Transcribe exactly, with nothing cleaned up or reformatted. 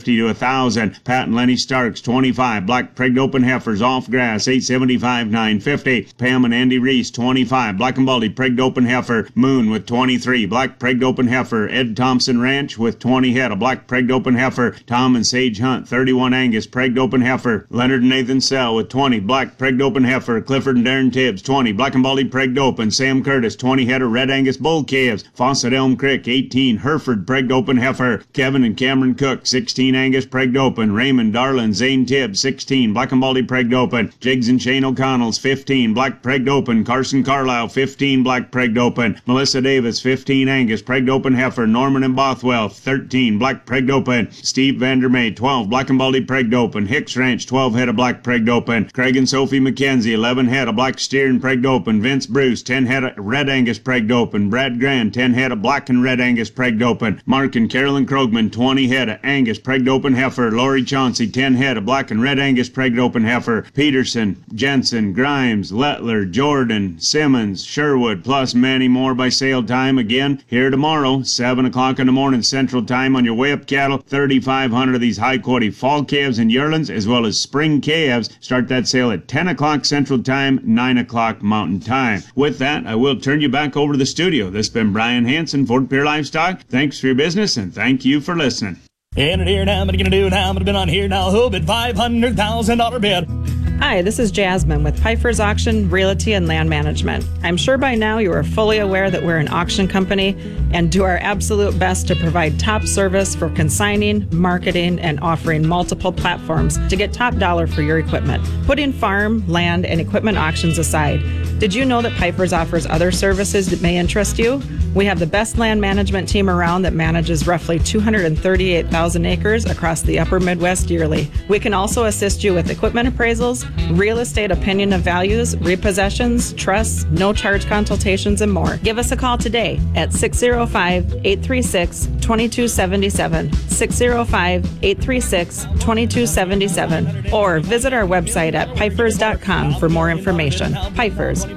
fifty to one thousand. Pat and Lenny Starks, twenty-five. Black Pregged Open Heifers off grass, eight seventy-five, nine fifty. Pam and Andy Reese, twenty-five. Black and Baldy Pregged Open Heifer, Moon with twenty-three. Black Pregged Open Heifer, Ed Thompson Ranch with twenty head. A Black Pregged Open Heifer, Tom and Sage Hunt, thirty-one. Angus Pregged Open Heifer, Leonard and Nathan Sell with twenty. Black Pregged Open Heifer, Clifford and Darren Tibbs, twenty. Black and Baldy Pregged Open, Sam Curtis, twenty head of Red Angus Bull Calves. Fawcett Elm Creek, eighteen. Hereford Pregged Open Heifer, Kevin and Cameron Cook, sixteen. Angus Pregged Open. Raymond Darlin, Zane Tibbs, sixteen. Black and Baldy Pregged Open. Jigs and Shane O'Connell's, fifteen. Black Pregged Open. Carson Carlisle, fifteen. Black Pregged Open. Melissa Davis, fifteen. Angus Pregged Open Heifer. Norman and Bothwell, thirteen. Black Pregged Open. Steve Vandermeer, twelve. Black and Baldy Pregged Open. Hicks Ranch, twelve head of Black Pregged Open. Craig and Sophie McKenzie, eleven head of Black Steer and Pregged Open. Vince Bruce, ten head of Red Angus Pregged Open. Brad Grand, ten head of Black and Red Angus Pregged Open. Mark and Carolyn Krogman, twenty head of Angus Pregged Open Heifer. Lori Chauncey, ten head of Black and Red Angus Pregged Open Heifer. Peterson, Jensen, Grimes, Lettler, Jordan, Simmons, Sherwood, plus many more by sale time. Again, here tomorrow, seven o'clock in the morning Central Time on your way up cattle. thirty-five hundred of these high quality fall calves and yearlings, as well as spring calves. Start that sale at ten o'clock Central Time, nine o'clock Mountain Time. With that, I will turn you back over to the studio. This has been Brian Hanson, Fort Pierre Livestock. Thanks for your business, and thank you for listening. And here now, what are you going to do now? I'm going to bid on here now. Who bid five hundred thousand dollars bid? Hi, this is Jasmine with Piper's Auction, Realty, and Land Management. I'm sure by now you are fully aware that we're an auction company and do our absolute best to provide top service for consigning, marketing, and offering multiple platforms to get top dollar for your equipment. Putting farm, land, and equipment auctions aside, did you know that Piper's offers other services that may interest you? We have the best land management team around that manages roughly two hundred thirty-eight thousand acres across the upper Midwest yearly. We can also assist you with equipment appraisals, real estate opinion of values, repossessions, trusts, no-charge consultations, and more. Give us a call today at six oh five, eight three six, two two seven seven, six oh five, eight three six, two two seven seven, or visit our website at pipers dot com for more information. Pipers,